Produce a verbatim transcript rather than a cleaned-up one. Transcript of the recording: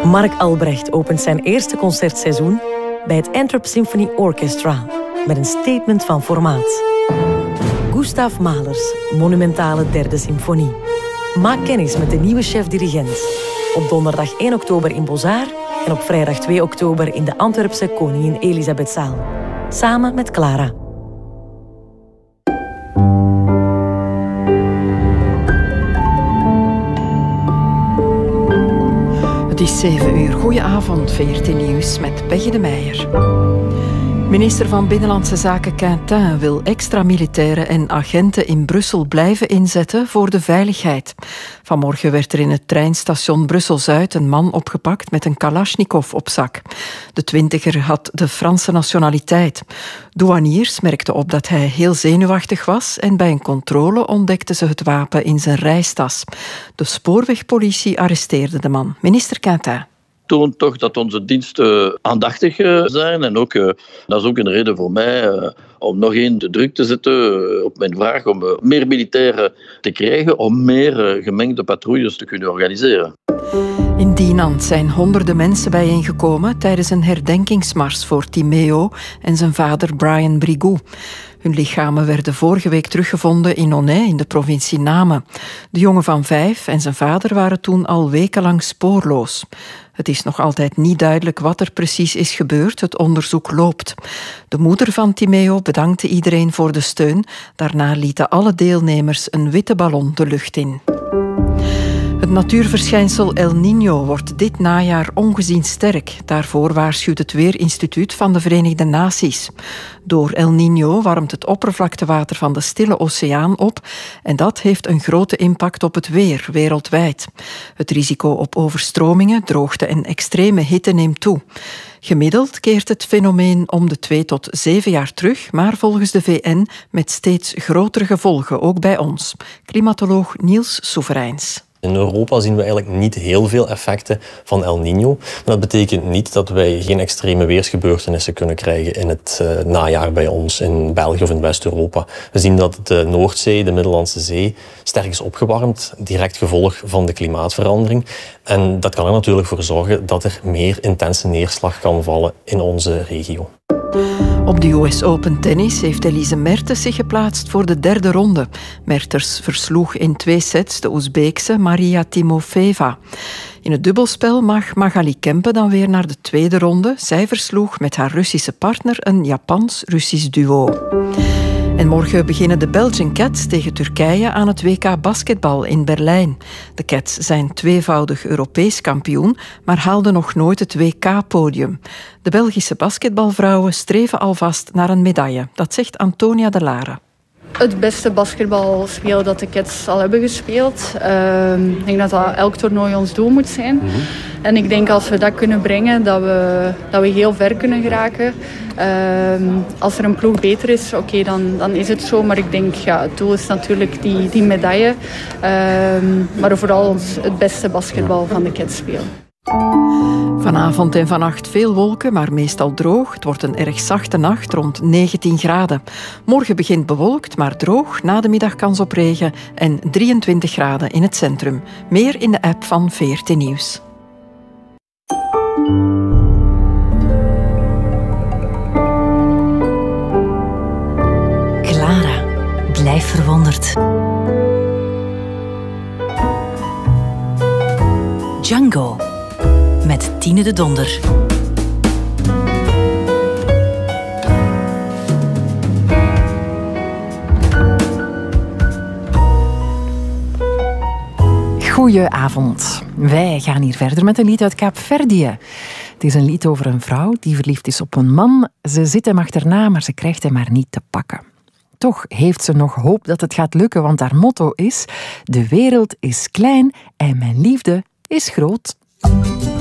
Marc Albrecht opent zijn eerste concertseizoen bij het Antwerp Symphony Orchestra met een statement van formaat. Gustav Mahlers monumentale derde symfonie. Maak kennis met de nieuwe chef-dirigent. Op donderdag één oktober in Bozar en op vrijdag twee oktober in de Antwerpse Koningin Elisabethzaal. Samen met Clara. Het is zeven uur. Goedenavond, V R T Nieuws met Peggy de Meijer. Minister van Binnenlandse Zaken Quintin wil extra militairen en agenten in Brussel blijven inzetten voor de veiligheid. Vanmorgen werd er in het treinstation Brussel-Zuid een man opgepakt met een Kalashnikov op zak. De twintiger had de Franse nationaliteit. Douaniers merkten op dat hij heel zenuwachtig was en bij een controle ontdekten ze het wapen in zijn reistas. De spoorwegpolitie arresteerde de man. Minister Quintin toont toch dat onze diensten aandachtig zijn. En ook, dat is ook een reden voor mij om nog één de druk te zetten op mijn vraag om meer militairen te krijgen, om meer gemengde patrouilles te kunnen organiseren. In Dinant zijn honderden mensen bijeengekomen tijdens een herdenkingsmars voor Timeo en zijn vader Brian Brigou. Hun lichamen werden vorige week teruggevonden in Onay in de provincie Namen. De jongen van vijf en zijn vader waren toen al wekenlang spoorloos. Het is nog altijd niet duidelijk wat er precies is gebeurd. Het onderzoek loopt. De moeder van Timeo bedankte iedereen voor de steun. Daarna lieten alle deelnemers een witte ballon de lucht in. Het natuurverschijnsel El Niño wordt dit najaar ongezien sterk. Daarvoor waarschuwt het Weerinstituut van de Verenigde Naties. Door El Niño warmt het oppervlaktewater van de Stille Oceaan op en dat heeft een grote impact op het weer wereldwijd. Het risico op overstromingen, droogte en extreme hitte neemt toe. Gemiddeld keert het fenomeen om de twee tot zeven jaar terug, maar volgens de V N met steeds grotere gevolgen, ook bij ons. Klimatoloog Niels Soevereins. In Europa zien we eigenlijk niet heel veel effecten van El Niño. Maar dat betekent niet dat wij geen extreme weersgebeurtenissen kunnen krijgen in het uh, najaar bij ons, in België of in West-Europa. We zien dat de Noordzee, de Middellandse Zee, sterk is opgewarmd, direct gevolg van de klimaatverandering. En dat kan er natuurlijk voor zorgen dat er meer intense neerslag kan vallen in onze regio. Op de U S Open Tennis heeft Elise Mertens zich geplaatst voor de derde ronde. Mertens versloeg in twee sets de Oezbeekse Maria Timofeeva. In het dubbelspel mag Magali Kempe dan weer naar de tweede ronde. Zij versloeg met haar Russische partner een Japans-Russisch duo. En morgen beginnen de Belgian Cats tegen Turkije aan het W K basketbal in Berlijn. De Cats zijn tweevoudig Europees kampioen, maar haalden nog nooit het W K-podium. De Belgische basketbalvrouwen streven alvast naar een medaille. Dat zegt Antonia de Lara. Het beste basketbalspel dat de Cats al hebben gespeeld. Uh, ik denk dat dat elk toernooi ons doel moet zijn. Mm-hmm. En ik denk als we dat kunnen brengen, dat we, dat we heel ver kunnen geraken. Uh, als er een ploeg beter is, oké, okay, dan, dan is het zo. Maar ik denk, ja, het doel is natuurlijk die, die medaille. Uh, maar vooral ons het beste basketbal van de Cats spelen. Vanavond en vannacht veel wolken, maar meestal droog. Het wordt een erg zachte nacht, rond negentien graden. Morgen begint bewolkt, maar droog. Na de middag kans op regen en drieëntwintig graden in het centrum. Meer in de app van V R T Nieuws. Clara, blijf verwonderd. Django. Met Tine de Donder. Goedenavond. Wij gaan hier verder met een lied uit Kaapverdië. Het is een lied over een vrouw die verliefd is op een man. Ze zit hem achterna, maar ze krijgt hem maar niet te pakken. Toch heeft ze nog hoop dat het gaat lukken, want haar motto is: de wereld is klein en mijn liefde is groot.